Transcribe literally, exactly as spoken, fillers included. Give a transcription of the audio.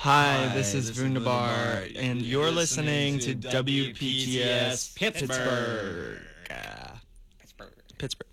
Hi, this is Wunderbar, and you're listening to W P T S Pittsburgh. Pittsburgh. Pittsburgh.